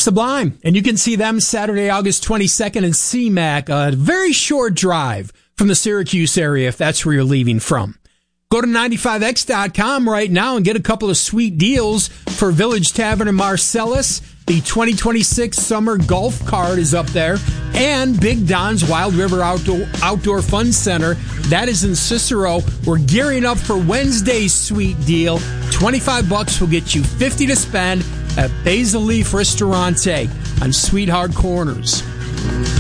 Sublime. And you can see them Saturday, August 22nd in CMAC, a very short drive from the Syracuse area if that's where you're leaving from. Go to 95x.com right now and get a couple of sweet deals for Village Tavern in Marcellus. The 2026 Summer Golf Card is up there. And Big Don's Wild River Outdoor Fun Center. That is in Cicero. We're gearing up for Wednesday's sweet deal. $25 will get you $50 to spend at Basil Leaf Ristorante on Sweetheart Corners.